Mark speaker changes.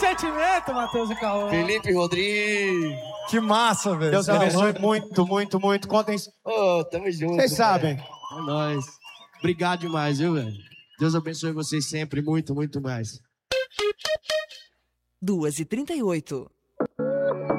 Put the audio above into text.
Speaker 1: sentimento, Matheus e Cauã.
Speaker 2: Felipe Rodrigues.
Speaker 3: Que massa, velho.
Speaker 4: Deus abençoe muito, muito, muito. Contem.
Speaker 2: Ô, tamo junto.
Speaker 4: Vocês sabem.
Speaker 2: É nóis. Obrigado demais, viu, velho? Deus abençoe vocês sempre muito, muito mais.
Speaker 5: 2h38.